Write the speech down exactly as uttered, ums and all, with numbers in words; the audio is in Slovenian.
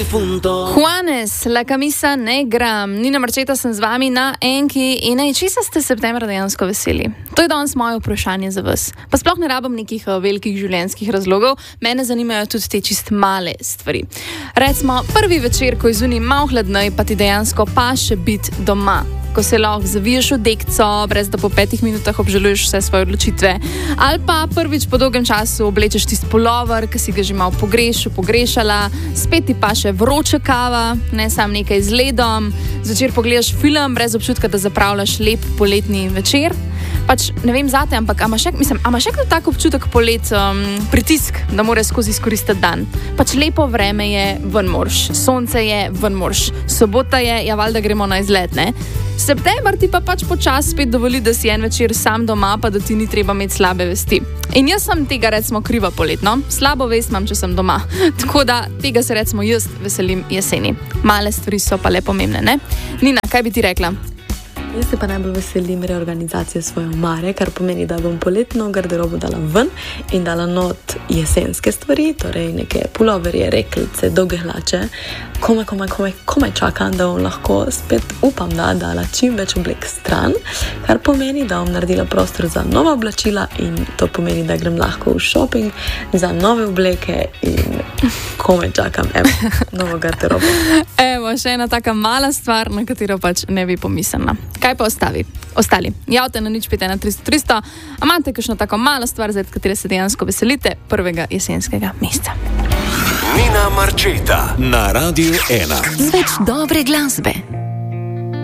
difunto. Juanes, la camisa negra. Nina Marčeta sem z vami na Enki in ej, česa ste septembra dejansko veseli? To je danes moje vprašanje za vas. Pa sploh ne rabim nekih uh, velikih življenjskih razlogov, mene zanimajo tudi te čist male stvari. Recimo, prvi večer, ko je zunaj malo hladnej, pa ti dejansko paše biti doma. Ko se lahko zaviješ v dekco, brez da po petih minutah obžaluješ vse svoje odločitve. Ali pa prvič po dolgem času oblečeš tisti pulover, ki si ga že malo pogrešal, pogrešala, spet ti pa še vroča kava, ne sam nekaj z ledom, zvečer pogledaš film brez občutka, da zapravljaš lep poletni večer. Pač ne vem zate, ampak a imaš še, mislim, a imaš še tak občutek polet, um, pritisk, da moraš skozi izkoristiti dan? Pač lepo vreme je, ven morš, sonce je, ven morš, sobota je, ja valjda gremo na izlet, ne? September ti pa pač počas spet dovoli, da si en večer sam doma, pa da ti ni treba imeti slabe vesti. In jaz sem tega recimo kriva poletno, slabo vest imam, če sem doma. Tako da tega se recimo jaz veselim jeseni. Male stvari so pa le pomembne, ne? Nina, kaj bi ti rekla? Jaz se pa najbolj veselim reorganizacije svoje omare, kar pomeni, da bom poletno garderobo dala ven in dala not jesenske stvari, torej neke puloverje, reklice, dolge hlače. Komaj, komaj, komaj, komaj čakam, da bom lahko spet, upam, da dala čim več oblek stran, kar pomeni, da bom naredila prostor za nova oblačila in to pomeni, da grem lahko v shopping za nove obleke in komaj čakam, evo, novo garderobo. Evo, še ena taka mala stvar, na katero pač ne bi pomislila. Kaj pa ostavi? Ostali? Javte na nič pet ena tristo tristo. A imate kakšno tako malo stvar, za katere se dejansko veselite prvega jesenskega meseca? Nina Marčeta na Radiu ena. Z več dobre glasbe.